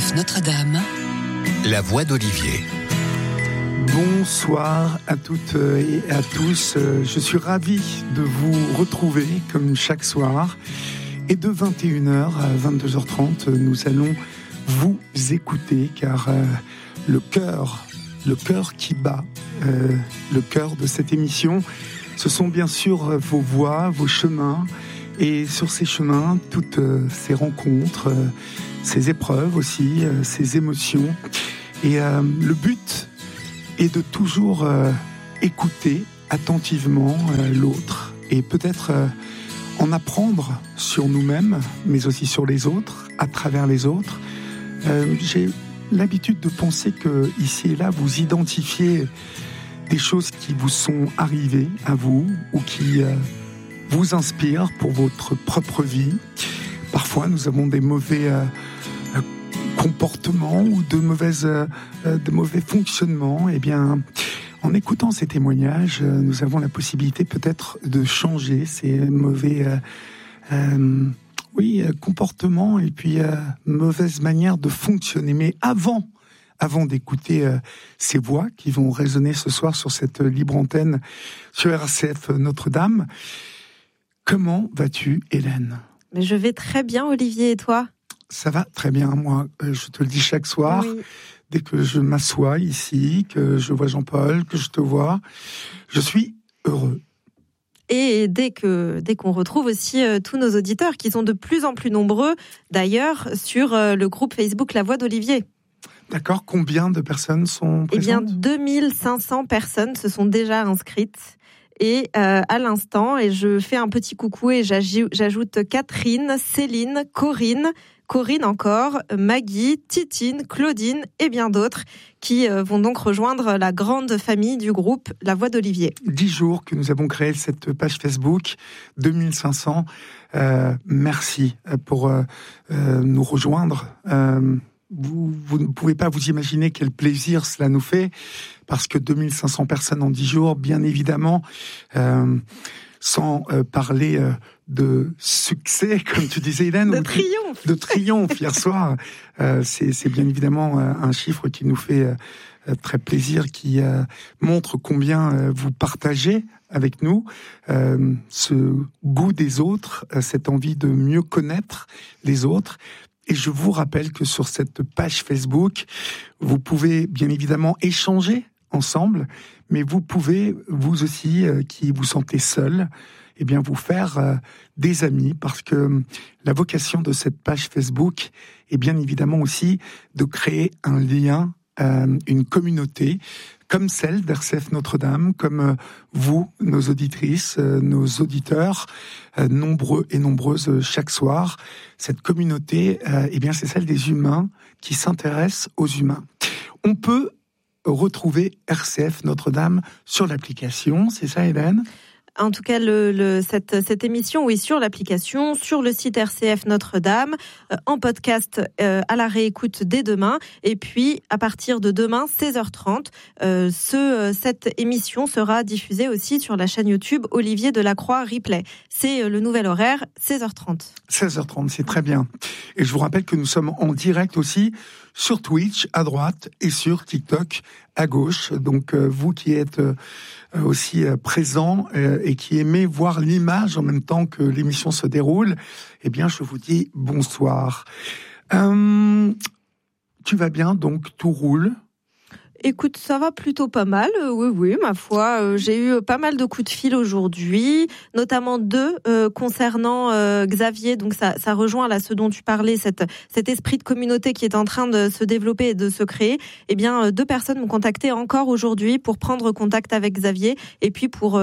RCF Notre-Dame, la voix d'Olivier. Bonsoir à toutes et à tous. Je suis ravi de vous retrouver comme chaque soir. Et de 21h à 22h30, nous allons vous écouter car le cœur qui bat, le cœur de cette émission, ce sont bien sûr vos voix, vos chemins. Et sur ces chemins, toutes ces rencontres, ces épreuves aussi, ces émotions. Et le but est de toujours écouter attentivement l'autre et peut-être en apprendre sur nous-mêmes, mais aussi sur les autres, à travers les autres. J'ai l'habitude de penser que ici et là, vous identifiez des choses qui vous sont arrivées à vous ou qui vous inspirent pour votre propre vie. Parfois, nous avons des mauvais comportements ou de mauvais fonctionnements. Eh bien, en écoutant ces témoignages, nous avons la possibilité peut-être de changer ces mauvais comportements et puis mauvaises manières de fonctionner. Mais avant d'écouter ces voix qui vont résonner ce soir sur cette libre antenne sur RCF Notre-Dame, comment vas-tu, Hélène ? Mais je vais très bien, Olivier, et toi ? Ça va très bien, moi. Je te le dis chaque soir. Oui. Dès que je m'assois ici, que je vois Jean-Paul, que je te vois, je suis heureux. Et dès qu'on retrouve aussi tous nos auditeurs, qui sont de plus en plus nombreux, d'ailleurs, sur le groupe Facebook La Voix d'Olivier. D'accord, combien de personnes sont présentes ? Eh bien, 2500 personnes se sont déjà inscrites. Et à l'instant, et je fais un petit coucou et j'ajoute Catherine, Céline, Corinne encore, Maggie, Titine, Claudine et bien d'autres qui vont donc rejoindre la grande famille du groupe La Voix d'Olivier. 10 jours que nous avons créé cette page Facebook, 2500. Merci pour nous rejoindre. Vous ne pouvez pas vous imaginer quel plaisir cela nous fait, parce que 2500 personnes en 10 jours, bien évidemment, sans parler de succès, comme tu disais, Hélène. De triomphe hier soir. C'est bien évidemment un chiffre qui nous fait très plaisir, qui montre combien vous partagez avec nous ce goût des autres, cette envie de mieux connaître les autres. Et je vous rappelle que sur cette page Facebook, vous pouvez bien évidemment échanger ensemble, mais vous pouvez, vous aussi, qui vous sentez seul, eh bien vous faire des amis, parce que la vocation de cette page Facebook est bien évidemment aussi de créer un lien, une communauté, comme celle d'RCF Notre-Dame, comme vous, nos auditrices, nos auditeurs, nombreux et nombreuses chaque soir. Cette communauté, eh bien, c'est celle des humains qui s'intéressent aux humains. On peut retrouver RCF Notre-Dame sur l'application, c'est ça, Hélène ? En tout cas, cette émission, oui, sur l'application, sur le site RCF Notre-Dame, en podcast à la réécoute dès demain. Et puis, à partir de demain, 16h30, cette émission sera diffusée aussi sur la chaîne YouTube Olivier Delacroix Replay. C'est le nouvel horaire, 16h30. 16h30, c'est très bien. Et je vous rappelle que nous sommes en direct aussi sur Twitch à droite et sur TikTok à gauche. Donc vous qui êtes aussi présents et qui aimez voir l'image en même temps que l'émission se déroule, eh bien je vous dis bonsoir. Tu vas bien, donc tout roule ? Écoute, ça va plutôt pas mal, oui, ma foi. J'ai eu pas mal de coups de fil aujourd'hui, notamment 2 concernant Xavier. Donc ça rejoint là ce dont tu parlais, cet esprit de communauté qui est en train de se développer et de se créer. Eh bien, 2 personnes m'ont contacté encore aujourd'hui pour prendre contact avec Xavier et puis pour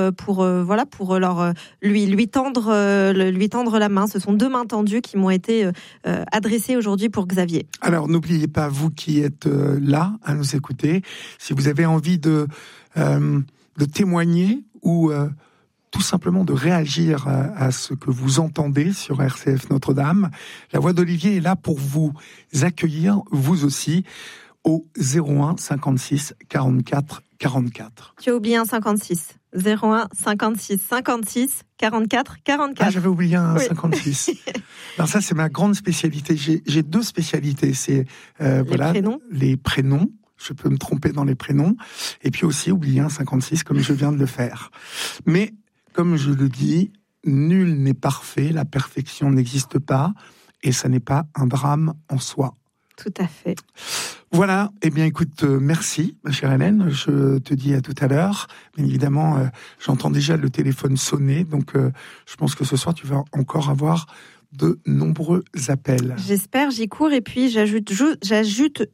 lui tendre la main. Ce sont 2 mains tendues qui m'ont été adressées aujourd'hui pour Xavier. Alors n'oubliez pas, vous qui êtes là à nous écouter, si vous avez envie de témoigner ou tout simplement de réagir à ce que vous entendez sur RCF Notre-Dame, la Voix d'Olivier est là pour vous accueillir, vous aussi, au 01 56 44 44. Tu as oublié un 56. 01 56 56 44 44. Ah, j'avais oublié un Oui. 56. Alors ça, c'est ma grande spécialité. J'ai deux spécialités. C'est les prénoms. Je peux me tromper dans les prénoms. Et puis aussi oublier un 56 comme je viens de le faire. Mais comme je le dis, nul n'est parfait. La perfection n'existe pas. Et ça n'est pas un drame en soi. Tout à fait. Voilà, eh bien écoute, merci ma chère Hélène, je te dis à tout à l'heure. Bien évidemment, j'entends déjà le téléphone sonner, donc je pense que ce soir tu vas encore avoir de nombreux appels. J'espère, j'y cours. Et puis j'ajoute juste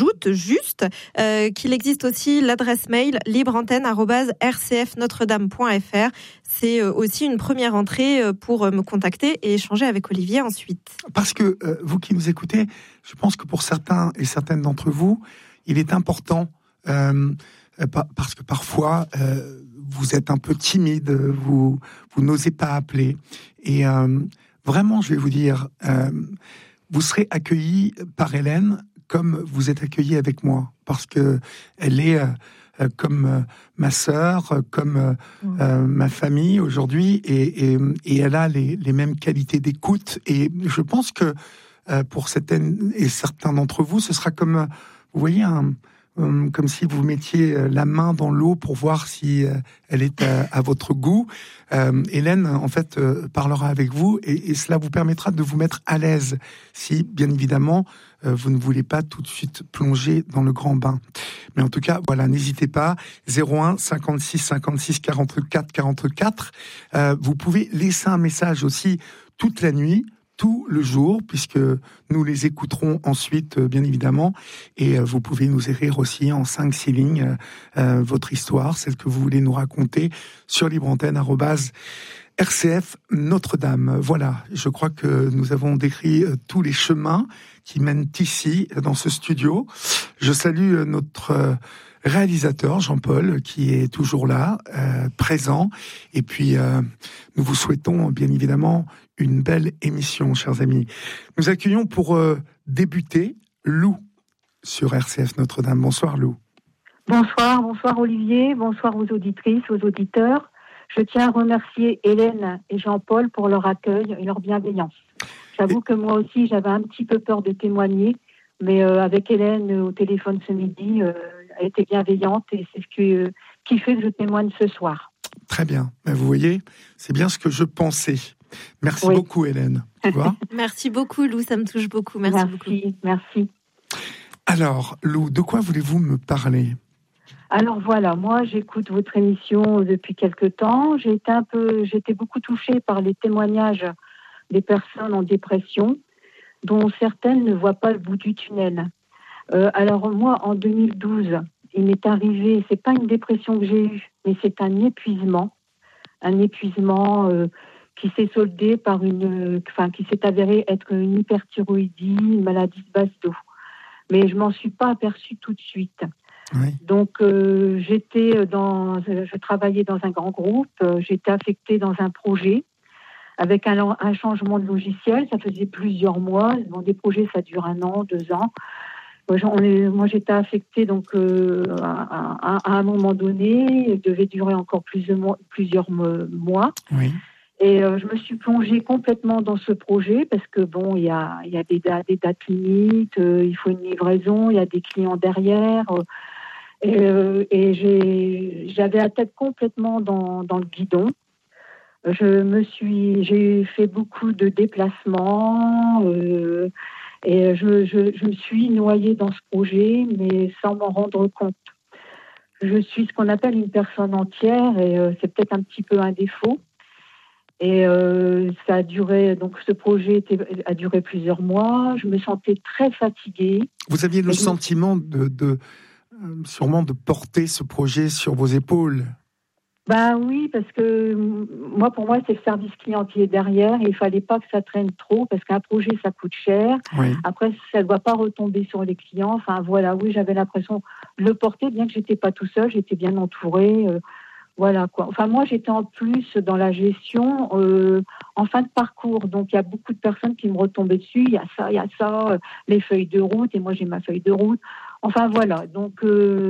qu'il existe aussi l'adresse mail libreantenne@rcfnotredame.fr. C'est aussi une première entrée pour me contacter et échanger avec Olivier ensuite. Parce que vous qui nous écoutez, je pense que pour certains et certaines d'entre vous, il est important, parce que parfois vous êtes un peu timide, vous n'osez pas appeler. Et vraiment, je vais vous dire, vous serez accueillis par Hélène comme vous êtes accueillis avec moi, parce que elle est comme ma sœur, comme ma famille aujourd'hui, et elle a les mêmes qualités d'écoute. Et je pense que pour certaines et certains d'entre vous, ce sera comme, vous voyez, comme si vous mettiez la main dans l'eau pour voir si elle est à votre goût. Hélène, en fait, parlera avec vous et cela vous permettra de vous mettre à l'aise si, bien évidemment, vous ne voulez pas tout de suite plonger dans le grand bain. Mais en tout cas, voilà, n'hésitez pas. 01 56 56 44 44. Vous pouvez laisser un message aussi toute la nuit, tout le jour, puisque nous les écouterons ensuite, bien évidemment, et vous pouvez nous écrire aussi en 5-6 lignes votre histoire, celle que vous voulez nous raconter, sur libreantenne@RCF Notre-Dame. Voilà, je crois que nous avons décrit tous les chemins qui mènent ici, dans ce studio. Je salue notre réalisateur Jean-Paul, qui est toujours là, présent, et puis nous vous souhaitons bien évidemment une belle émission, chers amis. Nous accueillons pour débuter Lou sur RCF Notre-Dame. Bonsoir Lou. Bonsoir Olivier, bonsoir aux auditrices, aux auditeurs. Je tiens à remercier Hélène et Jean-Paul pour leur accueil et leur bienveillance. J'avoue que moi aussi j'avais un petit peu peur de témoigner, mais avec Hélène au téléphone ce midi, elle était bienveillante et c'est ce qui fait que je témoigne ce soir. Très bien, vous voyez, c'est bien ce que je pensais. Merci beaucoup Hélène. Tu vois. Merci beaucoup Lou, ça me touche beaucoup. Merci beaucoup. Merci. Alors Lou, de quoi voulez-vous me parler ? Alors voilà, moi j'écoute votre émission depuis quelque temps. J'étais beaucoup touchée par les témoignages des personnes en dépression, dont certaines ne voient pas le bout du tunnel. Alors moi, en 2012, il m'est arrivé, c'est pas une dépression que j'ai eue, mais c'est un épuisement qui s'est soldé par qui s'est avéré être une hyperthyroïdie, une maladie de base d'eau. Mais je m'en suis pas aperçue tout de suite. Oui. Donc je travaillais dans un grand groupe, j'étais affectée dans un projet avec un changement de logiciel, ça faisait plusieurs mois. Bon, des projets ça dure 1 an, 2 ans. Moi j'étais affectée donc à un moment donné, il devait durer encore plusieurs mois. Oui. Et je me suis plongée complètement dans ce projet parce que bon, il y a des dates limites, il faut une livraison, il y a des clients derrière. Et j'avais la tête complètement dans le guidon. J'ai fait beaucoup de déplacements et je me suis noyée dans ce projet, mais sans m'en rendre compte. Je suis ce qu'on appelle une personne entière et c'est peut-être un petit peu un défaut. Et ça a duré, donc ce projet a duré plusieurs mois. Je me sentais très fatiguée. Vous aviez le sentiment sûrement de porter ce projet sur vos épaules. Ben oui, parce que pour moi, c'est le service client qui est derrière et il fallait pas que ça traîne trop parce qu'un projet, ça coûte cher. Oui. Après, ça ne doit pas retomber sur les clients. Enfin, voilà, oui, j'avais l'impression de le porter, bien que j'étais pas tout seul, j'étais bien entourée. Voilà, quoi. Enfin, moi, j'étais en plus dans la gestion en fin de parcours. Donc, il y a beaucoup de personnes qui me retombaient dessus. Il y a ça, les feuilles de route. Et moi, j'ai ma feuille de route. Enfin, voilà. Donc,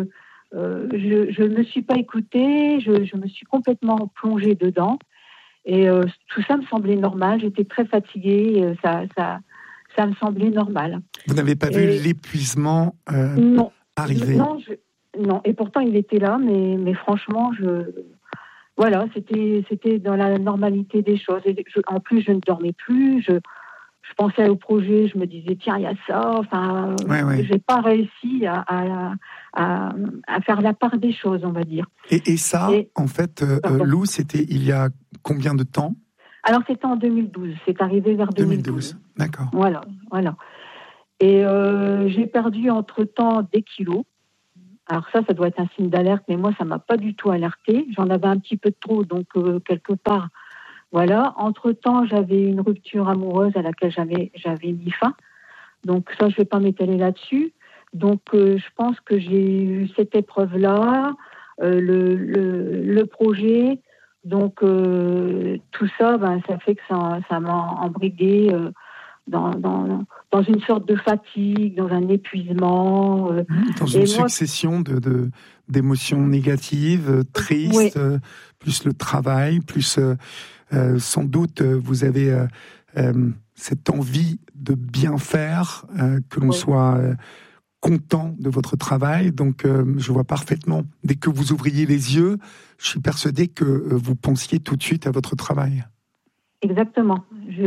je me suis pas écoutée, je me suis complètement plongée dedans. Et tout ça me semblait normal. J'étais très fatiguée. Ça me semblait normal. Vous n'avez pas vu l'épuisement non, arriver? Non. Et pourtant, il était là. Mais franchement, voilà, c'était dans la normalité des choses. Et en plus, je ne dormais plus. Je pensais au projet. Je me disais, tiens, il y a ça. Enfin, j'ai pas réussi à faire la part des choses, on va dire. Et ça, en fait, Lou, c'était il y a combien de temps? Alors, c'était en 2012. C'est arrivé vers 2012. D'accord. Voilà. Et j'ai perdu entre-temps des kilos. Alors ça doit être un signe d'alerte, mais moi, ça m'a pas du tout alertée. J'en avais un petit peu trop, donc quelque part, voilà. Entre-temps, j'avais une rupture amoureuse à laquelle j'avais mis fin. Donc ça, je vais pas m'étaler là-dessus. Donc, je pense que j'ai eu cette épreuve-là, le projet. Donc, tout ça, ça fait que ça m'a embriguée dans une sorte de fatigue, dans un épuisement. Dans une succession d'émotions négatives, tristes, plus le travail, plus sans doute vous avez cette envie de bien faire, que l'on soit content de votre travail. Donc, je vois parfaitement, dès que vous ouvriez les yeux, je suis persuadé que vous pensiez tout de suite à votre travail. Exactement.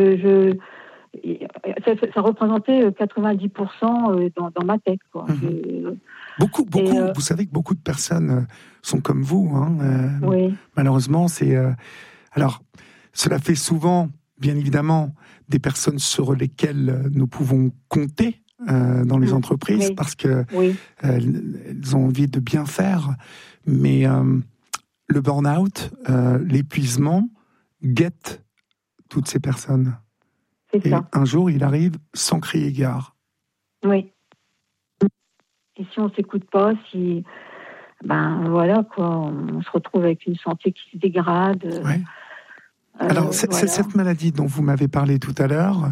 Ça représentait 90% dans ma tête, quoi. Beaucoup. Vous savez que beaucoup de personnes sont comme vous. Malheureusement, alors, cela fait souvent, bien évidemment, des personnes sur lesquelles nous pouvons compter dans les entreprises, parce que elles ont envie de bien faire. Mais le burn-out, l'épuisement, guette toutes ces personnes. Et un jour, il arrive sans crier gare. Oui. Et si on ne s'écoute pas, voilà, quoi, on se retrouve avec une santé qui se dégrade. Alors, cette maladie dont vous m'avez parlé tout à l'heure,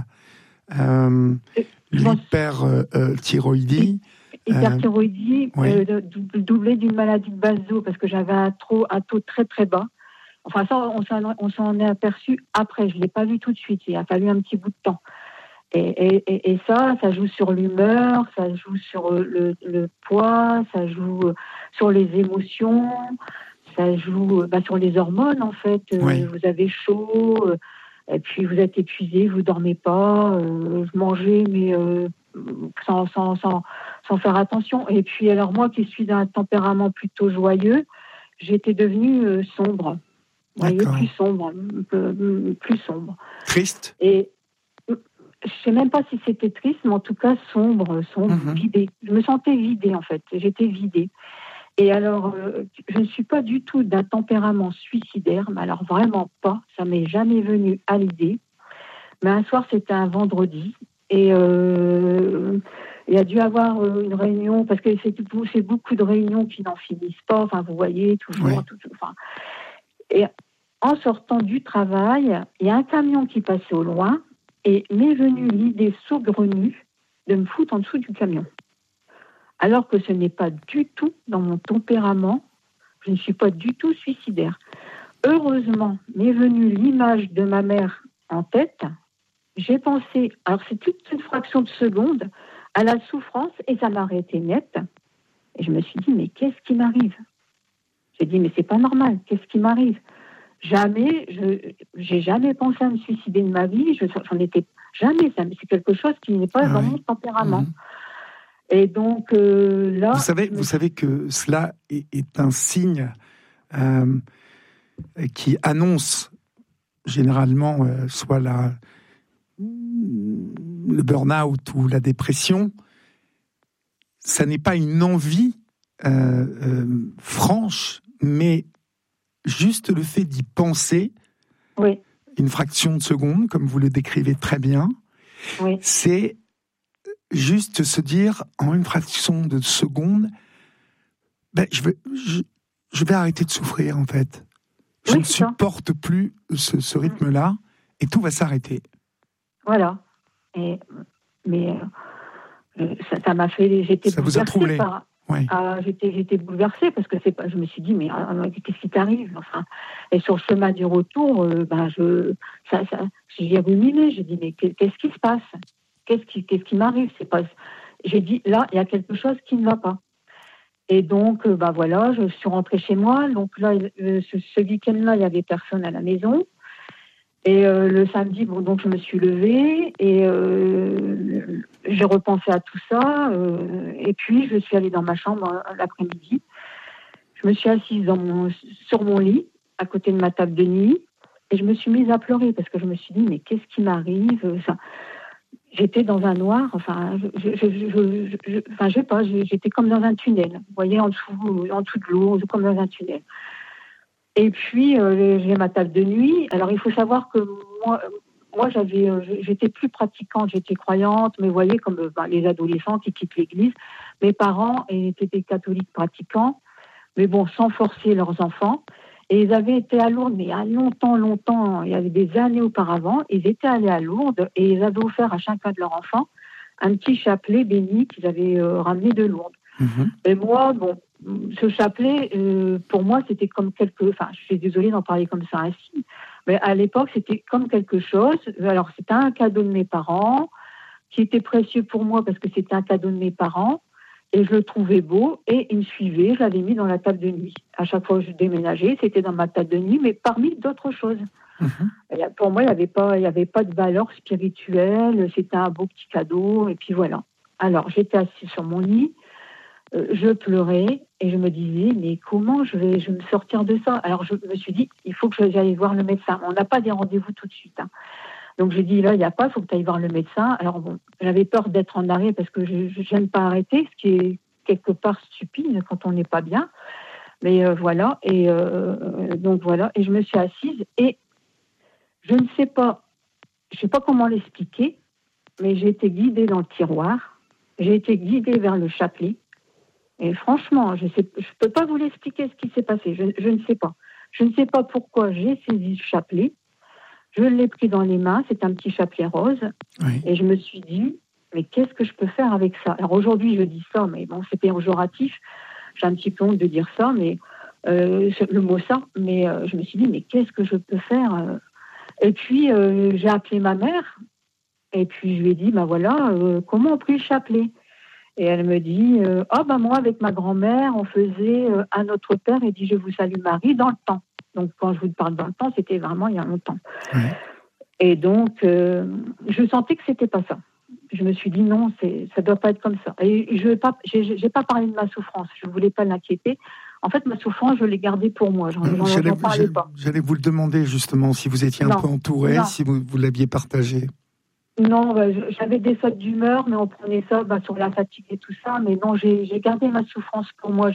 l'hyperthyroïdie. Hyperthyroïdie, doublée d'une maladie de base d'eau, parce que j'avais un taux très très bas. Enfin, ça, on s'en est aperçu après. Je ne l'ai pas vu tout de suite. Il a fallu un petit bout de temps. Et ça joue sur l'humeur, ça joue sur le poids, ça joue sur les émotions, ça joue sur les hormones, en fait. Vous avez chaud, et puis vous êtes épuisé, vous ne dormez pas. Vous mangez, mais sans faire attention. Et puis, alors moi, qui suis d'un tempérament plutôt joyeux, j'étais devenue sombre. Vous voyez, plus sombre. Triste. Et je ne sais même pas si c'était triste, mais en tout cas sombre, vidée. Je me sentais vidée, en fait. J'étais vidée. Et alors, je ne suis pas du tout d'un tempérament suicidaire, mais alors vraiment pas. Ça m'est jamais venu à l'idée. Mais un soir, c'était un vendredi, et il y a dû avoir une réunion, parce que c'est beaucoup de réunions qui n'en finissent pas. Enfin, vous voyez, toujours. Et en sortant du travail, il y a un camion qui passait au loin et m'est venue l'idée saugrenue de me foutre en dessous du camion. Alors que ce n'est pas du tout dans mon tempérament, je ne suis pas du tout suicidaire. Heureusement, m'est venue l'image de ma mère en tête. J'ai pensé, alors c'est toute une fraction de seconde, à la souffrance, et ça m'a arrêté net. Et je me suis dit, mais qu'est-ce qui m'arrive ? J'ai dit, mais c'est pas normal, qu'est-ce qui m'arrive ? J'ai jamais pensé à me suicider de ma vie, j'en étais jamais, c'est quelque chose qui n'est pas dans mon tempérament. Et donc là... Vous savez que cela est un signe qui annonce généralement soit le burn-out ou la dépression. Ça n'est pas une envie franche, mais juste le fait d'y penser, une fraction de seconde, comme vous le décrivez très bien, c'est juste se dire, en une fraction de seconde, je vais arrêter de souffrir, en fait. Je ne supporte plus ce rythme-là, et tout va s'arrêter. Voilà. Mais ça m'a fait... Ça vous a troublé. Oui. J'étais bouleversée parce que je me suis dit, mais qu'est-ce qui t'arrive, enfin. Et sur le chemin du retour, j'ai ruminé. J'ai dit, mais qu'est-ce qui se passe? Qu'est-ce qui m'arrive? J'ai dit, là, il y a quelque chose qui ne va pas. Et donc, voilà, je suis rentrée chez moi. Donc là, ce week-end-là, il n'y avait personne à la maison. Et le samedi, donc je me suis levée et j'ai repensé à tout ça. Et puis, je suis allée dans ma chambre l'après-midi. Je me suis assise sur mon lit, à côté de ma table de nuit, et je me suis mise à pleurer parce que je me suis dit, mais qu'est-ce qui m'arrive? J'étais dans un noir, je sais pas, j'étais comme dans un tunnel. Vous voyez, en dessous de l'eau, comme dans un tunnel. Et puis, j'ai ma table de nuit. Alors, il faut savoir que moi j'étais plus pratiquante, j'étais croyante, mais vous voyez, comme les adolescents qui quittent l'église. Mes parents étaient des catholiques pratiquants, mais bon, sans forcer leurs enfants. Et ils avaient été à Lourdes, mais il y a longtemps, il y avait des années auparavant, ils étaient allés à Lourdes et ils avaient offert à chacun de leurs enfants un petit chapelet béni qu'ils avaient ramené de Lourdes. Mmh. Et moi, ce chapelet, pour moi, c'était comme je suis désolée d'en parler comme ça ainsi, mais à l'époque, c'était comme quelque chose. Alors, c'était un cadeau de mes parents qui était précieux pour moi parce que c'était un cadeau de mes parents. Et je le trouvais beau et il me suivait, je l'avais mis dans la table de nuit. À chaque fois que je déménageais, c'était dans ma table de nuit, mais parmi d'autres choses. Mmh. Pour moi, il n'y avait pas de valeur spirituelle, c'était un beau petit cadeau, et puis voilà. Alors, j'étais assise sur mon lit, je pleurais, et je me disais, mais comment je vais me sortir de ça? Alors, je me suis dit, il faut que j'aille voir le médecin. On n'a pas des rendez-vous tout de suite, hein. Donc, j'ai dit, là, il n'y a pas, il faut que tu ailles voir le médecin. Alors, j'avais peur d'être en arrêt parce que je n'aime pas arrêter, ce qui est quelque part stupide quand on n'est pas bien. Mais voilà. Et donc, voilà. Et je me suis assise et je ne sais pas comment l'expliquer, mais j'ai été guidée dans le tiroir. J'ai été guidée vers le chapelet. Et franchement, je peux pas vous l'expliquer ce qui s'est passé. Je ne sais pas. Je ne sais pas pourquoi j'ai saisi ce chapelet. Je l'ai pris dans les mains, c'est un petit chapelet rose. Oui. Et je me suis dit, mais qu'est-ce que je peux faire avec ça? Alors aujourd'hui, je dis ça, mais bon, c'est péjoratif. J'ai un petit peu honte de dire ça, mais le mot ça. Mais je me suis dit, mais qu'est-ce que je peux faire? Et puis, j'ai appelé ma mère. Et puis, je lui ai dit, voilà, comment on prie le chapelet? Et elle me dit, moi, avec ma grand-mère, on faisait à notre Père et dit, je vous salue Marie, dans le temps. Donc, quand je vous parle dans le temps, c'était vraiment il y a longtemps. Oui. Et donc, je sentais que c'était pas ça. Je me suis dit, non, ça doit pas être comme ça. Et j'ai pas parlé de ma souffrance. Je voulais pas l'inquiéter. En fait, ma souffrance, je l'ai gardée pour moi. J'en parlais pas. J'allais vous le demander, justement, si vous étiez un peu entourée, si vous l'aviez partagé. Non, j'avais des sautes d'humeur, mais on prenait ça sur la fatigue et tout ça. Mais non, j'ai gardé ma souffrance pour moi.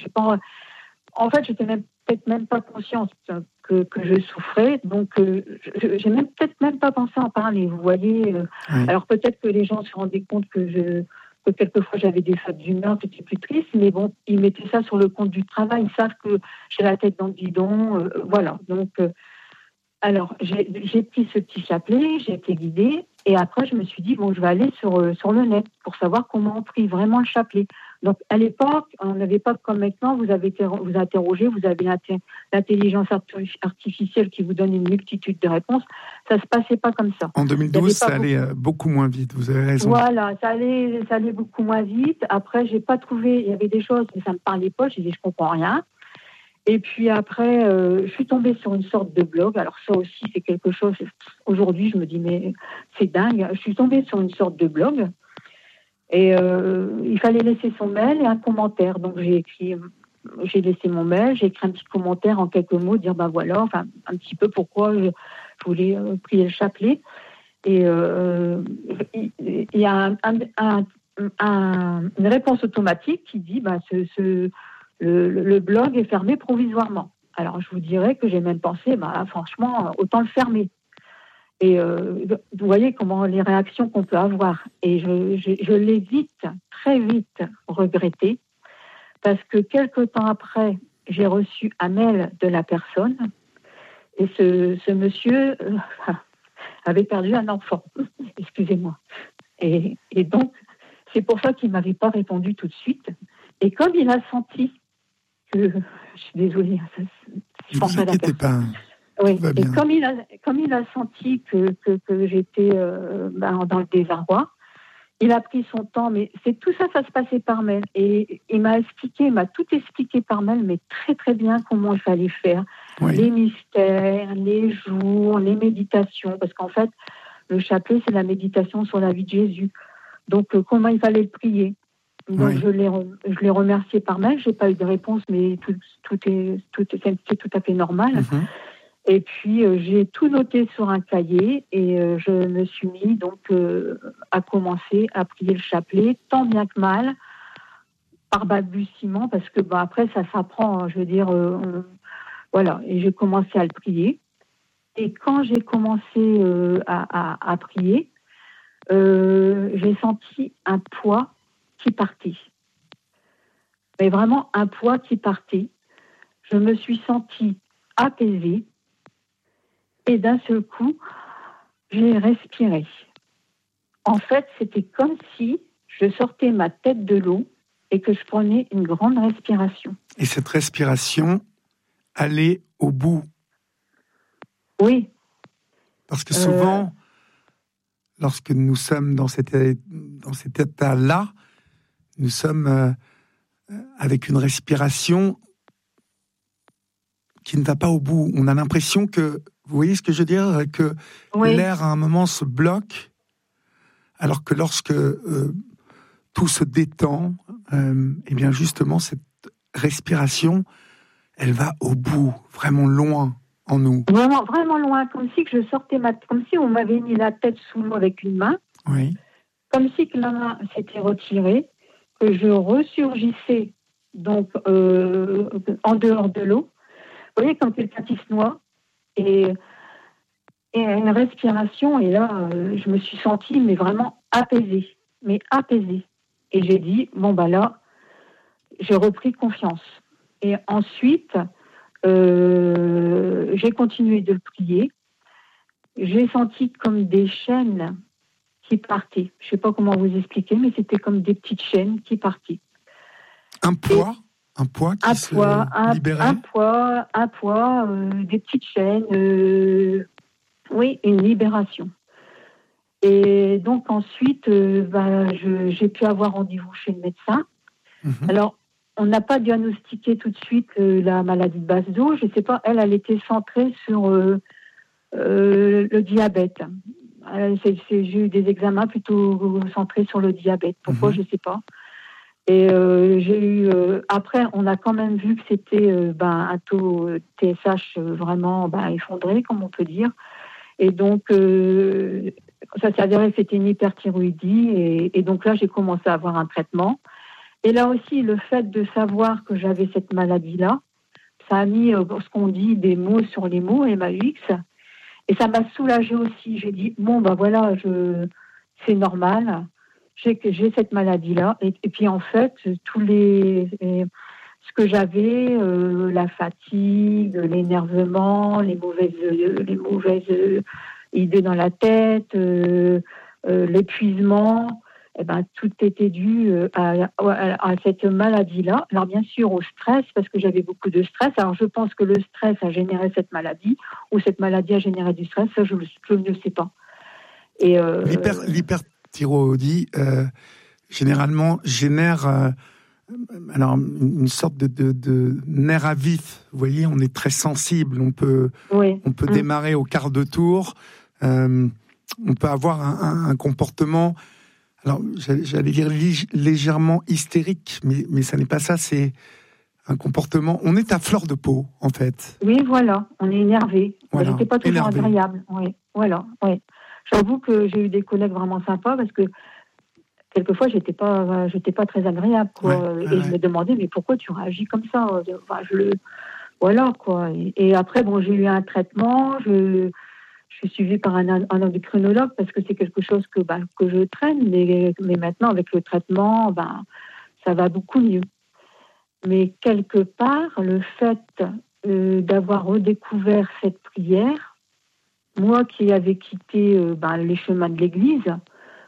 En fait, j'étais peut-être même pas consciente que je souffrais, donc j'ai peut-être même pas pensé à en parler, vous voyez. Oui. Alors peut-être que les gens se rendaient compte que quelquefois j'avais des sautes d'humeur, que j'étais plus triste, mais bon, ils mettaient ça sur le compte du travail, ils savent que j'ai la tête dans le guidon, voilà. Donc, alors j'ai pris ce petit chapelet, j'ai été guidée, et après je me suis dit, je vais aller sur le net pour savoir comment on prie vraiment le chapelet. Donc, à l'époque, on n'avait pas comme maintenant, vous interrogez, vous avez l'intelligence artificielle qui vous donne une multitude de réponses. Ça ne se passait pas comme ça. En 2012, ça allait beaucoup moins vite, vous avez raison. Voilà, ça allait beaucoup moins vite. Après, j'ai pas trouvé, il y avait des choses, mais ça ne me parlait pas, j'ai dit, je comprends rien. Et puis après, je suis tombée sur une sorte de blog. Alors ça aussi, c'est quelque chose, aujourd'hui, je me dis, mais c'est dingue. Je suis tombée sur une sorte de blog. Et il fallait laisser son mail et un commentaire. Donc j'ai laissé mon mail, j'ai écrit un petit commentaire en quelques mots, dire voilà, enfin un petit peu pourquoi je voulais prier le chapelet. Et il y a une réponse automatique qui dit le blog est fermé provisoirement. Alors je vous dirais que j'ai même pensé franchement autant le fermer. Et vous voyez comment les réactions qu'on peut avoir. Et je l'ai très vite regretté, parce que quelque temps après, j'ai reçu un mail de la personne, et ce monsieur avait perdu un enfant. Excusez-moi. Et donc, c'est pour ça qu'il ne m'avait pas répondu tout de suite. Et comme il a senti que... Je suis désolée. Ne vous inquiétez pas. Oui. Et comme il a senti que j'étais dans le désarroi, il a pris son temps, mais tout ça, ça se passait par mail. Et il m'a tout expliqué par mail, mais très très bien comment il fallait faire. Oui. Les mystères, les jours, les méditations, parce qu'en fait, le chapelet, c'est la méditation sur la vie de Jésus. Donc, comment il fallait le prier. Donc, oui. Je l'ai remercié par mail. Je n'ai pas eu de réponse, mais c'est tout à fait normal. Mm-hmm. Et puis, j'ai tout noté sur un cahier et je me suis mis donc à commencer à prier le chapelet, tant bien que mal, par balbutiement, parce que après, ça s'apprend, hein, je veux dire, voilà. Et j'ai commencé à le prier. Et quand j'ai commencé à prier, j'ai senti un poids qui partait. Mais vraiment un poids qui partait. Je me suis sentie apaisée. Et d'un seul coup, j'ai respiré. En fait, c'était comme si je sortais ma tête de l'eau et que je prenais une grande respiration. Et cette respiration allait au bout. Oui. Parce que souvent, lorsque nous sommes dans cet état-là, nous sommes avec une respiration qui ne va pas au bout. On a l'impression que, vous voyez ce que je veux dire, que oui. L'air à un moment se bloque, alors que lorsque tout se détend, et bien justement cette respiration, elle va au bout, vraiment loin en nous. Vraiment, vraiment loin, comme si que je sortais comme si on m'avait mis la tête sous l'eau avec une main, oui. Comme si que la main s'était retirée, que je ressurgissais donc en dehors de l'eau. Vous voyez, comme quelqu'un qui se noie, et une respiration, et là, je me suis sentie, mais vraiment apaisée. Et j'ai dit, bon, là, j'ai repris confiance. Et ensuite, j'ai continué de le prier. J'ai senti comme des chaînes qui partaient. Je ne sais pas comment vous expliquer, mais c'était comme des petites chaînes qui partaient. Un poids qui se libérait. Un poids, des petites chaînes. Oui, une libération. Et donc ensuite, j'ai pu avoir rendez-vous chez le médecin. Mm-hmm. Alors, on n'a pas diagnostiqué tout de suite la maladie de Basedow. Je ne sais pas, elle était centrée sur le diabète. J'ai eu des examens plutôt centrés sur le diabète. Pourquoi, je ne sais pas. Et j'ai eu... après, on a quand même vu que c'était un taux TSH vraiment effondré, comme on peut dire. Et donc, ça s'est avéré que c'était une hyperthyroïdie. Et donc là, j'ai commencé à avoir un traitement. Et là aussi, le fait de savoir que j'avais cette maladie-là, ça a mis, ce qu'on dit, des mots sur les mots, MAUX. Et ça m'a soulagée aussi. J'ai dit, bon, voilà, c'est normal. J'ai cette maladie-là. Et puis, en fait, ce que j'avais, la fatigue, l'énervement, les mauvaises idées dans la tête, l'épuisement, tout était dû à cette maladie-là. Alors, bien sûr, au stress, parce que j'avais beaucoup de stress. Alors, je pense que le stress a généré cette maladie, ou cette maladie a généré du stress. Ça, je ne sais pas. Et l'hyperthyroïdie, généralement, génère une sorte de nerf à vif. Vous voyez, on est très sensible. On peut démarrer au quart de tour. On peut avoir un comportement... Alors, j'allais dire légèrement hystérique, mais ça n'est pas ça, c'est un comportement... On est à fleur de peau, en fait. Oui, voilà, on est énervé. Voilà. C'était pas toujours agréable. Oui, voilà, oui. J'avoue que j'ai eu des collègues vraiment sympas, parce que quelquefois, j'étais pas très agréable, quoi. Ouais, et je me demandais, mais pourquoi tu réagis comme ça? Voilà, quoi. Et après, j'ai eu un traitement, je suis suivie par un endocrinologue parce que c'est quelque chose que je traîne, mais maintenant, avec le traitement, ça va beaucoup mieux. Mais quelque part, le fait d'avoir redécouvert cette prière, moi qui avais quitté les chemins de l'Église,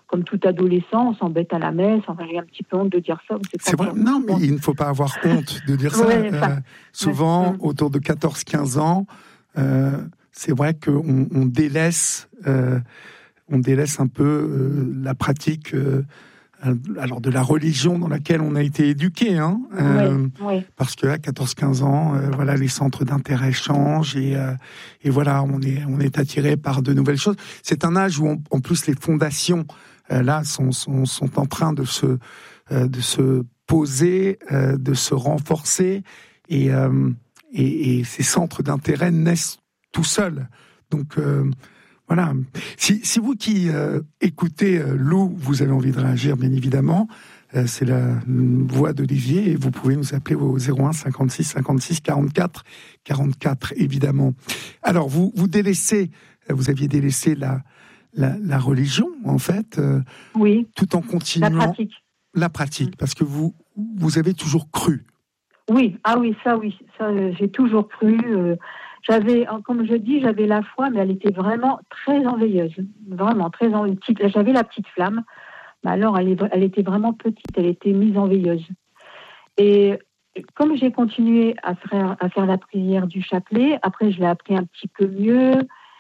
comme tout adolescent, on s'embête à la messe. Enfin, j'ai un petit peu honte de dire ça. C'est vrai. Non, mais il ne faut pas avoir honte de dire ça. Ouais, souvent, autour de 14-15 ans, c'est vrai qu'on délaisse un peu la pratique alors de la religion dans laquelle on a été éduqué, hein, parce que à 14-15 ans, voilà, les centres d'intérêt changent et voilà, on est attiré par de nouvelles choses. C'est un âge où en plus les fondations là sont en train de se poser, de se renforcer et ces centres d'intérêt naissent tout seuls. Donc voilà. Si vous qui écoutez Lou, vous avez envie de réagir, bien évidemment, c'est la voix d'Olivier et vous pouvez nous appeler au 01 56 56 44 44, évidemment. Alors, vous aviez délaissé la religion, en fait, oui, tout en continuant la pratique, parce que vous avez toujours cru. Oui, ça, j'ai toujours cru. J'avais, comme je dis, j'avais la foi, mais elle était vraiment très enveilleuse. Vraiment, j'avais la petite flamme, mais alors elle était vraiment petite, elle était mise en veilleuse. Et comme j'ai continué à faire la prière du chapelet, après je l'ai appris un petit peu mieux,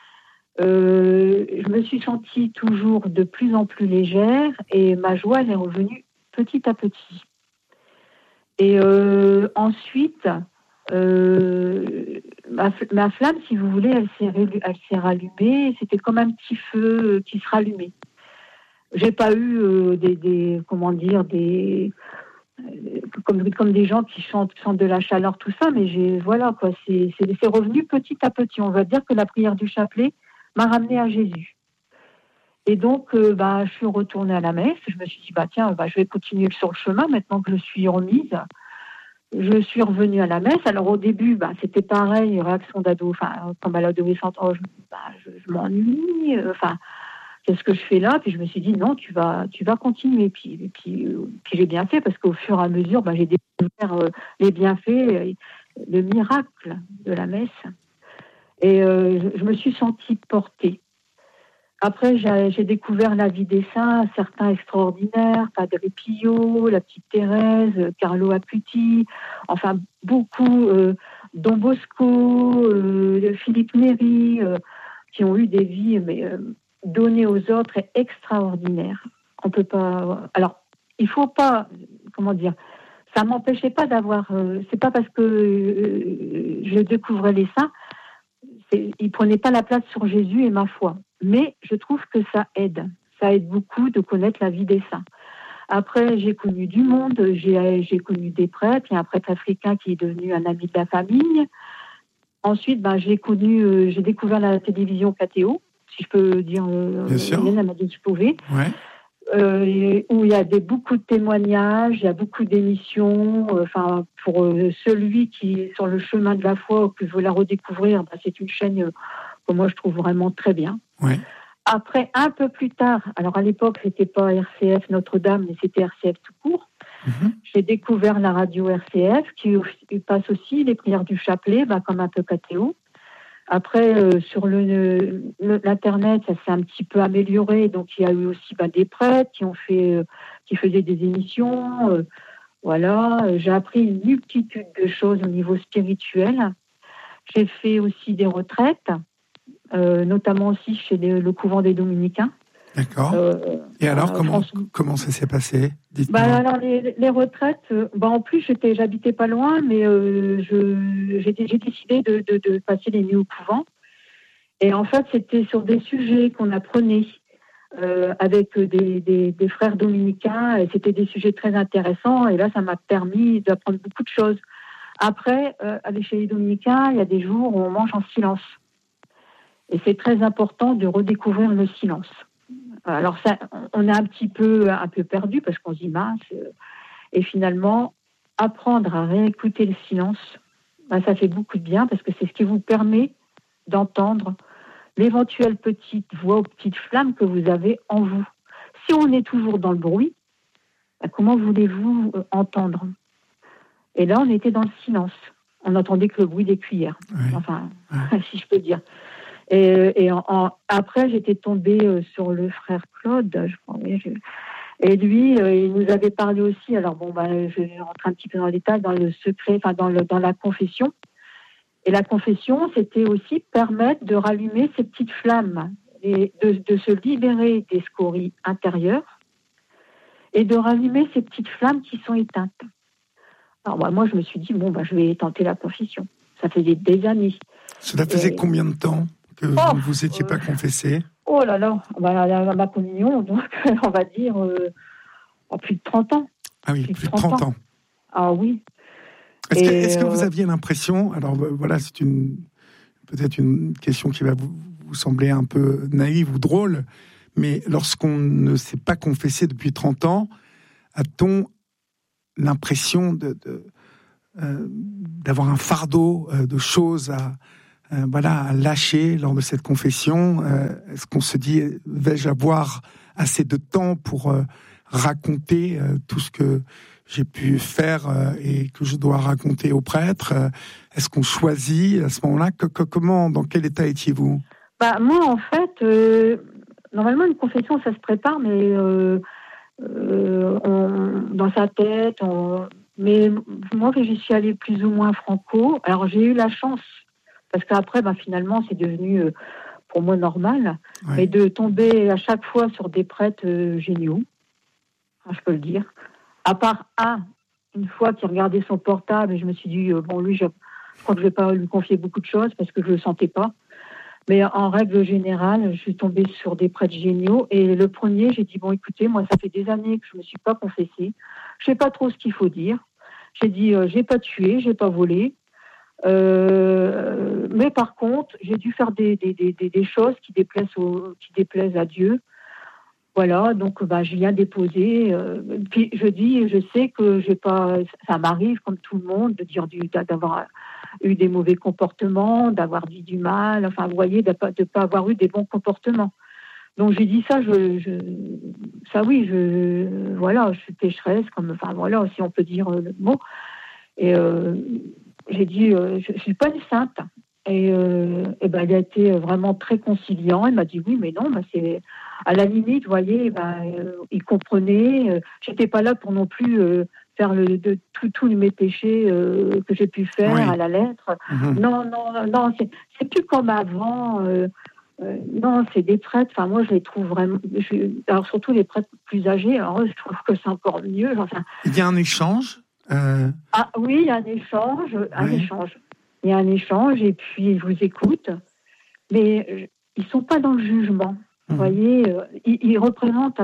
je me suis sentie toujours de plus en plus légère et ma joie, elle est revenue petit à petit. Et ensuite... ma flamme, si vous voulez, elle s'est rallumée. C'était comme un petit feu qui se rallumait. J'ai pas eu comme des gens qui sentent de la chaleur, tout ça, mais c'est revenu petit à petit. On va dire que la prière du chapelet m'a ramenée à Jésus. Et donc, je suis retournée à la messe. Je me suis dit, je vais continuer sur le chemin maintenant que je suis remise. Je suis revenue à la messe. Alors au début, c'était pareil, réaction d'ado, comme à l'adolescente, je m'ennuie, qu'est-ce que je fais là? Puis je me suis dit non, tu vas continuer. Puis j'ai bien fait parce qu'au fur et à mesure, j'ai découvert les bienfaits, le miracle de la messe. Et je me suis sentie portée. Après, j'ai découvert la vie des saints, certains extraordinaires, Padre Pio, la petite Thérèse, Carlo Acuti, enfin beaucoup, Don Bosco, Philippe Néri, qui ont eu des vies données aux autres et extraordinaires. On peut pas. Alors, il faut pas, ça m'empêchait pas d'avoir. C'est pas parce que je découvrais les saints, ils prenaient pas la place sur Jésus et ma foi. Mais je trouve que ça aide beaucoup de connaître la vie des saints. Après, j'ai connu du monde, j'ai connu des prêtres, il y a un prêtre africain qui est devenu un ami de la famille. Ensuite, j'ai découvert la télévision KTO, si je peux dire, elle m'a dit que je pouvais. Ouais. Où il y a beaucoup de témoignages, il y a beaucoup d'émissions. Pour celui qui est sur le chemin de la foi ou qui veut la redécouvrir, c'est une chaîne que moi je trouve vraiment très bien. Ouais. Après, un peu plus tard, alors à l'époque, c'était pas RCF Notre-Dame, mais c'était RCF tout court. Mm-hmm. J'ai découvert la radio RCF qui passe aussi les prières du chapelet, comme un peu KTO. Après, sur l'internet, ça s'est un petit peu amélioré, donc il y a eu aussi des prêtres qui faisaient des émissions. J'ai appris une multitude de choses au niveau spirituel. J'ai fait aussi des retraites. Notamment aussi chez le couvent des Dominicains. D'accord. Et alors, comment ça s'est passé? Dites-moi. Alors, les retraites, en plus, j'habitais pas loin, mais j'ai décidé de passer les nuits au couvent. Et en fait, c'était sur des sujets qu'on apprenait avec des frères dominicains, et c'était des sujets très intéressants, et là, ça m'a permis d'apprendre beaucoup de choses. Après, chez les dominicains, il y a des jours où on mange en silence. Et c'est très important de redécouvrir le silence. Alors ça, on est un peu perdu parce qu'on se dit mince. Et finalement, apprendre à réécouter le silence, ça fait beaucoup de bien parce que c'est ce qui vous permet d'entendre l'éventuelle petite voix ou petite flamme que vous avez en vous. Si on est toujours dans le bruit, comment voulez-vous entendre? Et là, on était dans le silence. On n'entendait que le bruit des cuillères. Oui. Si je peux dire. Et après, j'étais tombée sur le frère Claude, je crois. Et lui, il nous avait parlé aussi. Alors bon, je vais rentrer un petit peu dans le détail, dans le secret, enfin dans la confession. Et la confession, c'était aussi permettre de rallumer ces petites flammes et de se libérer des scories intérieures et de rallumer ces petites flammes qui sont éteintes. Alors moi, je me suis dit, je vais tenter la confession. Ça faisait des années. Cela faisait combien de temps que vous ne vous étiez pas confessé? Oh là là, ma communion, donc on va dire plus de 30 ans. Ah oui, plus de 30 ans. Ah oui. Est-ce que vous aviez l'impression, alors voilà, c'est peut-être une question qui va vous sembler un peu naïve ou drôle, mais lorsqu'on ne s'est pas confessé depuis 30 ans, a-t-on l'impression d'avoir un fardeau de choses à lâcher lors de cette confession? Est-ce qu'on se dit, vais-je avoir assez de temps pour raconter tout ce que j'ai pu faire et que je dois raconter au prêtre? Est-ce qu'on choisit à ce moment-là? Dans quel état étiez-vous? Moi, en fait, normalement, une confession, ça se prépare, mais dans sa tête. Mais moi, j'y suis allée plus ou moins franco. Alors, j'ai eu la chance, parce qu'après, finalement, c'est devenu pour moi normal, et de tomber à chaque fois sur des prêtres géniaux, je peux le dire. À part une fois qu'il regardait son portable, et je me suis dit, lui, je crois que je ne vais pas lui confier beaucoup de choses, parce que je ne le sentais pas. Mais en règle générale, je suis tombée sur des prêtres géniaux. Et le premier, j'ai dit, écoutez, moi, ça fait des années que je ne me suis pas confessée. Je ne sais pas trop ce qu'il faut dire. J'ai dit, je n'ai pas tué, je n'ai pas volé. Mais par contre, j'ai dû faire des choses qui déplaisent à Dieu. Voilà, donc je viens déposer. Puis je sais que ça m'arrive comme tout le monde d'avoir eu des mauvais comportements, d'avoir dit du mal. Enfin, vous voyez, de pas avoir eu des bons comportements. Donc j'ai dit ça. Je suis pécheresse, si on peut dire le mot. Et j'ai dit, je suis pas une sainte. Et il a été vraiment très conciliant. Il m'a dit oui, mais non, c'est à la limite, vous voyez, il comprenait. J'étais pas là pour non plus faire tous mes péchés que j'ai pu faire à la lettre. Mm-hmm. Non, c'est plus comme avant. Non, c'est des prêtres. Enfin, moi, je les trouve vraiment. Alors surtout les prêtres plus âgés. Alors je trouve que c'est encore mieux. Il y a un échange. Ah oui, il y a un échange. Il y a un échange et puis ils vous écoutent, mais ils sont pas dans le jugement. Vous voyez, ils représentent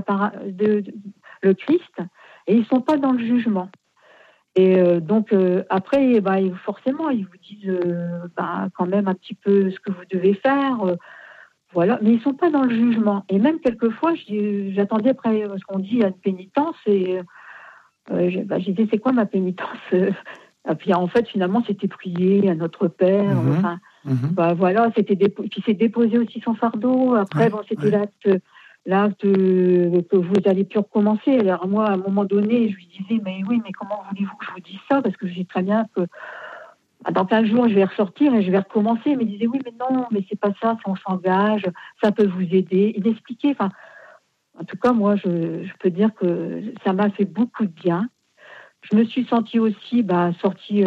le Christ et ils sont pas dans le jugement. Et donc après, forcément, ils vous disent quand même un petit peu ce que vous devez faire. Voilà, mais ils sont pas dans le jugement. Et même quelquefois, j'attendais après ce qu'on dit à une pénitence et j'ai dit c'est quoi ma pénitence? Et puis en fait, finalement, c'était prier à notre Père. Voilà, puis c'est déposer aussi son fardeau. Après, c'était l'acte que vous allez plus recommencer. Alors moi, à un moment donné, je lui disais, mais comment voulez-vous que je vous dise ça? Parce que je dis très bien que dans 15 jours, je vais ressortir et je vais recommencer. Mais il disait, oui, mais non, mais c'est pas ça, on s'engage, ça peut vous aider. Il expliquait, en tout cas, moi, je peux dire que ça m'a fait beaucoup de bien. Je me suis sentie aussi sortie.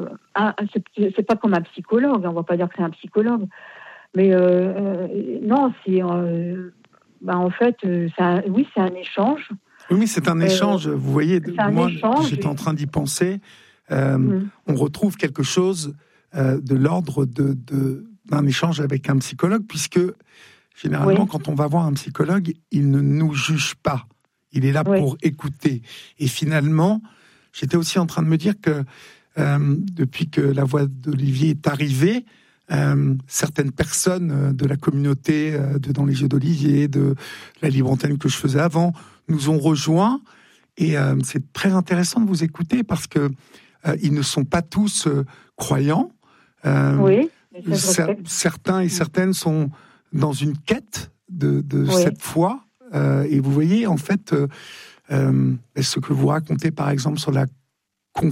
C'est pas comme un psychologue, on va pas dire que c'est un psychologue, mais non, c'est en fait, c'est un échange. Oui, c'est un échange. Vous voyez, moi, j'étais en train d'y penser. On retrouve quelque chose de l'ordre d'un échange avec un psychologue, puisque généralement, quand on va voir un psychologue, il ne nous juge pas. Il est là pour écouter. Et finalement, j'étais aussi en train de me dire que depuis que la voix d'Olivier est arrivée, certaines personnes de la communauté Dans les yeux d'Olivier, de la libre antenne que je faisais avant, nous ont rejoints. Et c'est très intéressant de vous écouter parce que ils ne sont pas tous croyants. Certains et certaines sont dans une quête de cette foi. Et vous voyez, en fait, ce que vous racontez, par exemple, sur la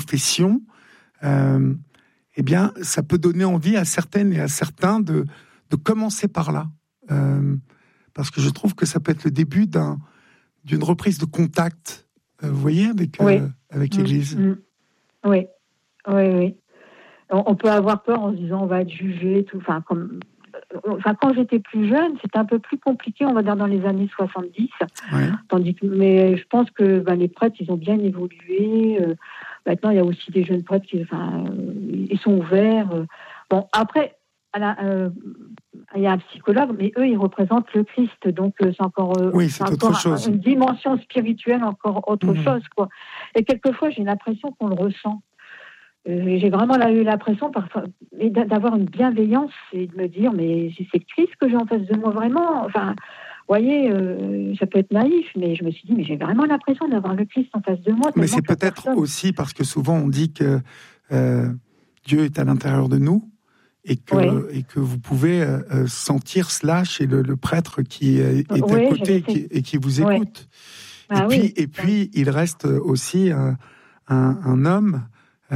confession, ça peut donner envie à certaines et à certains de de commencer par là, parce que je trouve que ça peut être le début d'une reprise de contact, vous voyez, avec l'Église. Oui. On peut avoir peur en se disant on va être jugé, tout. Quand j'étais plus jeune, c'était un peu plus compliqué, on va dire dans les années 70. Ouais. Mais je pense que les prêtres, ils ont bien évolué. Maintenant, il y a aussi des jeunes prêtres qui, ils sont ouverts. Bon, après, il y a un psychologue, mais eux, ils représentent le Christ, donc c'est encore, c'est autre chose. Une dimension spirituelle, encore autre chose, quoi. Et quelquefois, j'ai l'impression qu'on le ressent. J'ai vraiment eu l'impression parfois d'avoir une bienveillance et de me dire mais c'est Christ que j'ai en face de moi vraiment. Enfin, vous voyez, ça peut être naïf, mais je me suis dit mais j'ai vraiment l'impression d'avoir le Christ en face de moi. Mais c'est peut-être aussi parce que souvent on dit que Dieu est à l'intérieur de nous et que vous pouvez sentir cela chez le prêtre qui est à côté et qui vous écoute. Et puis il reste aussi un homme.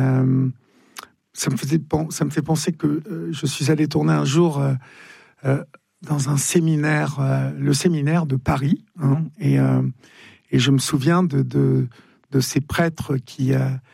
Ça me fait penser que je suis allé tourner un jour dans un séminaire, le séminaire de Paris, et je me souviens de ces prêtres qui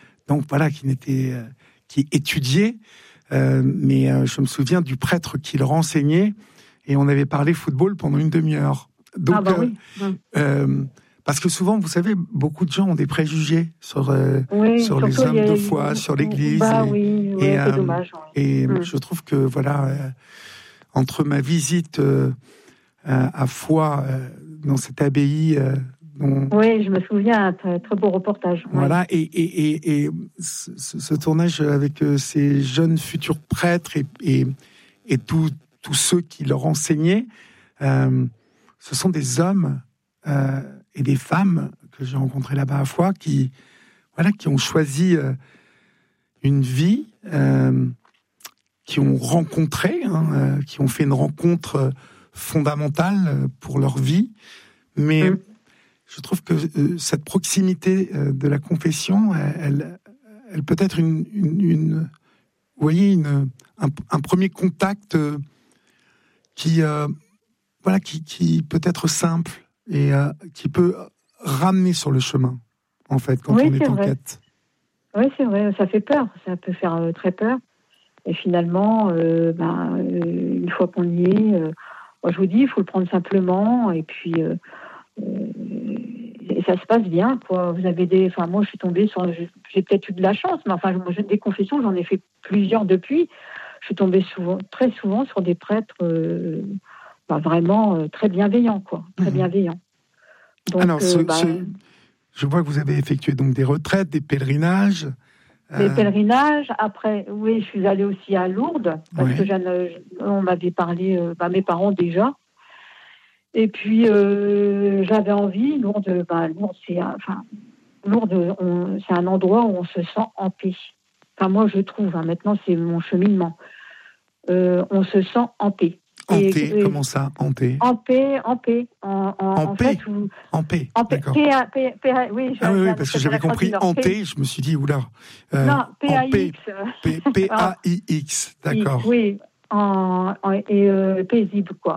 étudiaient, mais je me souviens du prêtre qui leur enseignait, et on avait parlé football pendant une demi-heure. Donc, parce que souvent, vous savez, beaucoup de gens ont des préjugés sur les hommes de foi, sur l'Église. C'est dommage. Et je trouve que, entre ma visite à Foix, dans cette abbaye... je me souviens, un très, très beau reportage. Voilà, et ce tournage avec ces jeunes futurs prêtres et tous ceux qui leur enseignaient, ce sont des hommes... et des femmes que j'ai rencontrées là-bas à Foix qui ont choisi une vie, qui ont rencontré, qui ont fait une rencontre fondamentale pour leur vie. Mais je trouve que cette proximité de la confession, elle peut être un premier contact qui peut être simple. Et qui peut ramener sur le chemin, en fait, quand on est en quête. Oui, c'est vrai, ça fait peur, ça peut faire très peur. Et finalement, une fois qu'on y est, moi je vous dis, il faut le prendre simplement, et puis et ça se passe bien, quoi. Vous avez moi je suis tombée sur, j'ai peut-être eu de la chance, mais des confessions, j'en ai fait plusieurs depuis. Je suis tombée très souvent sur des prêtres... vraiment très bienveillant, quoi. Très bienveillant. Donc, alors, je vois que vous avez effectué donc des retraites, des pèlerinages. Des pèlerinages. Après, je suis allée aussi à Lourdes, parce que on m'avait parlé, mes parents déjà. Et puis, j'avais envie. Lourdes, c'est un endroit où on se sent en paix. Enfin, moi, je trouve. Maintenant, c'est mon cheminement. On se sent en paix. Hanté, comment ça, hanté? En paix. En paix, d'accord. Oui, parce que j'avais compris hanté, je me suis dit, oula. Non, P-A-I-X. P-A-I-X, d'accord. Oui, paisible, quoi.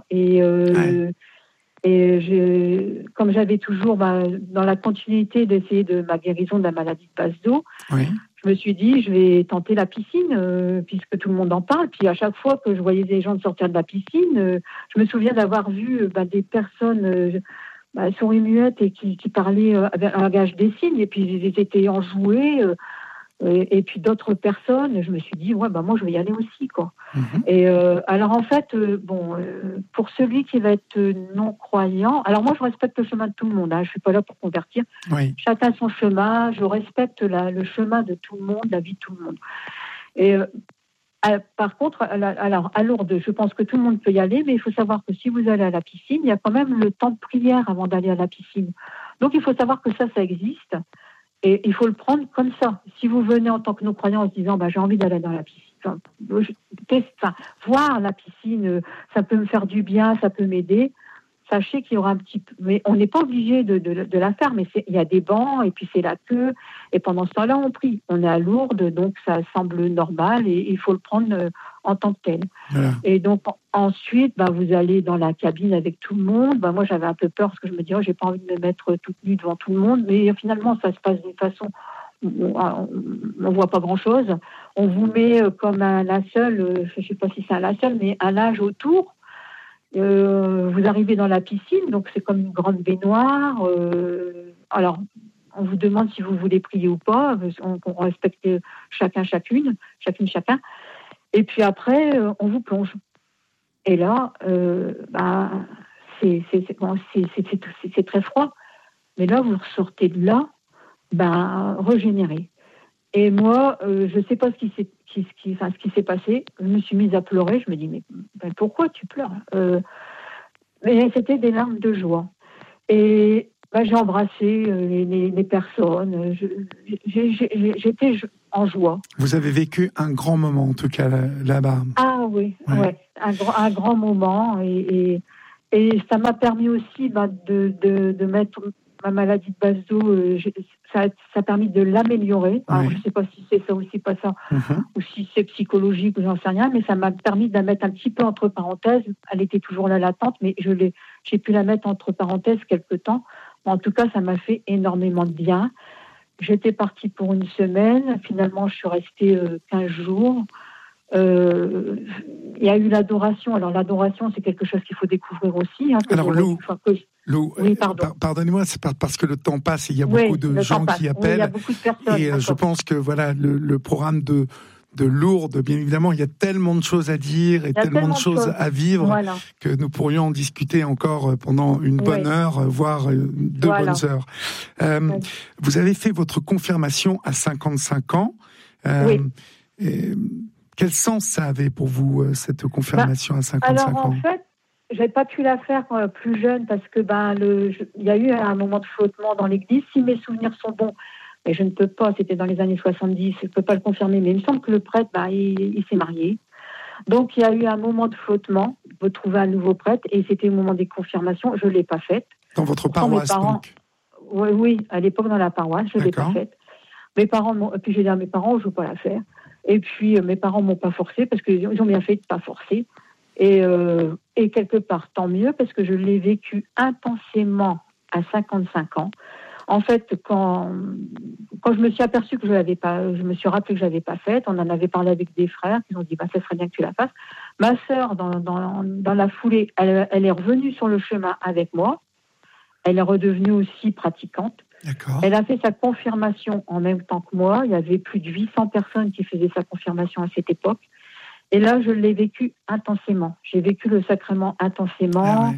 Comme j'avais toujours, dans la continuité d'essayer de ma guérison de la maladie de Pasdo, je me suis dit, je vais tenter la piscine, puisque tout le monde en parle. Puis à chaque fois que je voyais des gens sortir de la piscine, je me souviens d'avoir vu des personnes souris muettes et qui parlaient avec un langage des signes, et puis ils étaient enjoués. Et puis d'autres personnes, je me suis dit, moi je vais y aller aussi, quoi. Et alors en fait, pour celui qui va être non-croyant, alors moi je respecte le chemin de tout le monde, je suis pas là pour convertir. Chacun son chemin, je respecte le chemin de tout le monde, la vie de tout le monde. Et par contre, alors à Lourdes, je pense que tout le monde peut y aller, mais il faut savoir que si vous allez à la piscine, il y a quand même le temps de prière avant d'aller à la piscine. Donc il faut savoir que ça existe. Et il faut le prendre comme ça. Si vous venez en tant que non-croyant en se disant j'ai envie d'aller dans la piscine, voir la piscine, ça peut me faire du bien, ça peut m'aider. Sachez qu'il y aura un petit peu... Mais on n'est pas obligé de la faire, mais il y a des bancs, et puis c'est la queue. Et pendant ce temps-là, on prie. On est à Lourdes, donc ça semble normal, et il faut le prendre en tant que tel. Voilà. Et donc ensuite, vous allez dans la cabine avec tout le monde. Moi, j'avais un peu peur parce que je me disais, j'ai pas envie de me mettre toute nue devant tout le monde. Mais finalement, ça se passe d'une façon, on voit pas grand-chose. On vous met comme un linceul, je sais pas si c'est un linceul, mais un linge autour. Vous arrivez dans la piscine, donc c'est comme une grande baignoire. Alors, on vous demande si vous voulez prier ou pas. On respecte chacun. Et puis après, on vous plonge. Et là, c'est très froid. Mais là, vous ressortez de là, régénéré. Et moi, je ne sais pas ce qui s'est passé. Je me suis mise à pleurer. Je me dis, mais pourquoi tu pleures? Mais c'était des larmes de joie. Et j'ai embrassé les personnes. J'étais en joie. Vous avez vécu un grand moment, en tout cas, là-bas. Ah oui, ouais. Un grand moment. Et ça m'a permis aussi de mettre ma maladie de base d'eau. Ça a permis de l'améliorer. Alors, je ne sais pas si c'est ça ou si pas ça, ou si c'est psychologique ou j'en sais rien, mais ça m'a permis de la mettre un petit peu entre parenthèses. Elle était toujours là latente, mais j'ai pu la mettre entre parenthèses quelque temps. En tout cas, ça m'a fait énormément de bien. J'étais partie pour une semaine. Finalement, je suis restée 15 jours. Il y a eu l'adoration. Alors, l'adoration, c'est quelque chose qu'il faut découvrir aussi. Alors, Lou, oui, pardonnez-moi, c'est parce que le temps passe et il y a beaucoup de gens qui appellent. Il y a beaucoup de personnes. Et je pense que le programme de Lourdes, bien évidemment, il y a tellement de choses à dire et tellement de choses à vivre que nous pourrions en discuter encore pendant une bonne heure, voire 2 bonnes heures. Vous avez fait votre confirmation à 55 ans. Quel sens ça avait pour vous, cette confirmation à 55 ans? En fait, j'avais pas pu la faire plus jeune parce que il y a eu un moment de flottement dans l'église. Si mes souvenirs sont bons, mais je ne peux pas, c'était dans les années 70, je ne peux pas le confirmer, mais il me semble que le prêtre, il s'est marié. Donc il y a eu un moment de flottement, vous trouvez un nouveau prêtre, et c'était au moment des confirmations, je ne l'ai pas faite. Dans votre paroisse, donc? Oui, à l'époque dans la paroisse, je ne l'ai pas faite. Mes parents, puis j'ai dit à mes parents, je ne veux pas la faire. Et puis mes parents ne m'ont pas forcé, parce qu'ils ont bien fait de ne pas forcer. Et quelque part, tant mieux, parce que je l'ai vécu intensément à 55 ans. En fait, quand je me suis aperçue que je me suis rappelé que je l'avais pas faite, on en avait parlé avec des frères, ils ont dit, ça serait bien que tu la fasses. Ma sœur, dans la foulée, elle est revenue sur le chemin avec moi. Elle est redevenue aussi pratiquante. D'accord. Elle a fait sa confirmation en même temps que moi. Il y avait plus de 800 personnes qui faisaient sa confirmation à cette époque. Et là, je l'ai vécu intensément. J'ai vécu le sacrement intensément.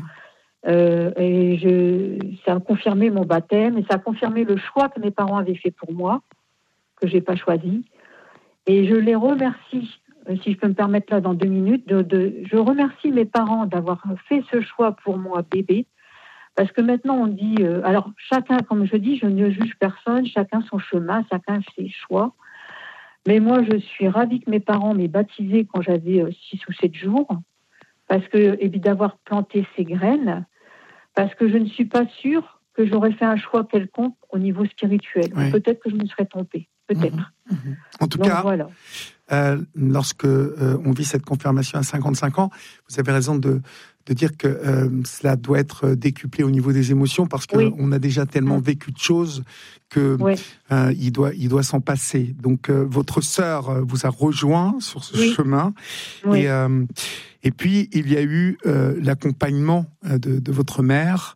Ça a confirmé mon baptême et ça a confirmé le choix que mes parents avaient fait pour moi, que j'ai pas choisi. Et je les remercie, si je peux me permettre là dans 2 minutes, je remercie mes parents d'avoir fait ce choix pour moi, bébé, parce que maintenant on dit, alors chacun, comme je dis, je ne juge personne, chacun son chemin, chacun ses choix. Mais moi, je suis ravie que mes parents m'aient baptisée quand j'avais 6 ou 7 jours, parce que, et puis d'avoir planté ces graines, parce que je ne suis pas sûre que j'aurais fait un choix quelconque au niveau spirituel. Oui. Peut-être que je me serais trompée, peut-être. En tout cas, voilà. Lorsque on vit cette confirmation à 55 ans, vous avez raison de dire que cela doit être décuplé au niveau des émotions, parce qu'on a déjà tellement vécu de choses que il doit s'en passer. Donc votre sœur vous a rejoint sur ce chemin, et puis il y a eu l'accompagnement de votre mère,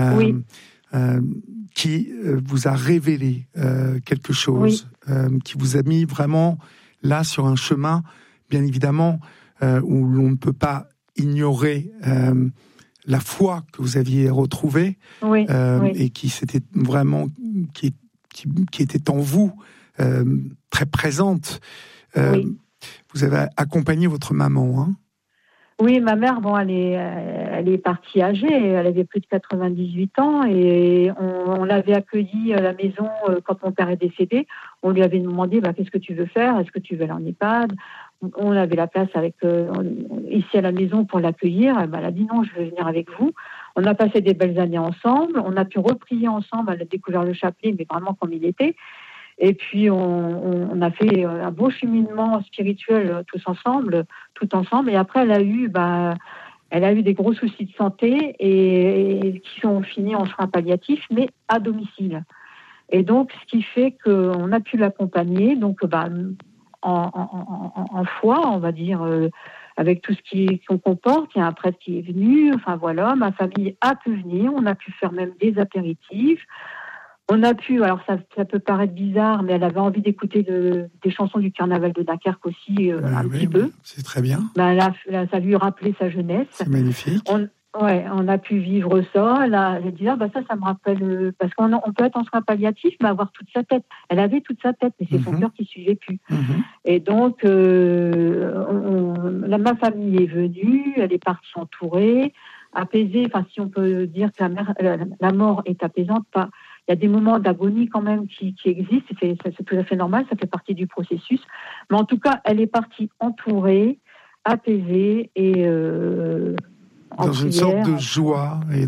qui vous a révélé quelque chose, qui vous a mis vraiment là sur un chemin, bien évidemment, où l'on ne peut pas ignorer la foi que vous aviez retrouvée, et qui s'était vraiment, qui était en vous, très présente. Vous avez accompagné votre maman, hein? Oui, ma mère, elle est partie âgée, elle avait plus de 98 ans, et on l'avait accueillie à la maison quand mon père est décédé. On lui avait demandé, qu'est-ce que tu veux faire? Est-ce que tu veux aller en EHPAD? On avait la place ici à la maison pour l'accueillir. Elle a dit non, je veux venir avec vous. On a passé des belles années ensemble, on a pu reprier ensemble, elle a découvert le chapelet, mais vraiment comme il était. Et puis on a fait un beau cheminement spirituel tout ensemble. Et après, elle a eu des gros soucis de santé et qui sont finis en soins palliatifs, mais à domicile. Et donc, ce qui fait qu'on a pu l'accompagner, donc en foi, on va dire, avec tout ce qu'on comporte. Il y a un prêtre qui est venu, enfin voilà, ma famille a pu venir, on a pu faire même des apéritifs. On a pu, alors ça peut paraître bizarre, mais elle avait envie d'écouter des chansons du carnaval de Dunkerque aussi, petit peu. C'est très bien. Ça lui rappelait sa jeunesse. C'est magnifique. On a pu vivre ça. Elle a dit, ça me rappelle, parce qu'on peut être en soins palliatifs, mais avoir toute sa tête. Elle avait toute sa tête, mais c'est son cœur qui suivait plus. Et donc, ma famille est venue, elle est partie entourée, apaisée. Enfin, si on peut dire que la mort est apaisante, pas. Il y a des moments d'agonie quand même qui existent, c'est tout à fait normal, ça fait partie du processus. Mais en tout cas, elle est partie entourée, apaisée et dans une sorte de joie et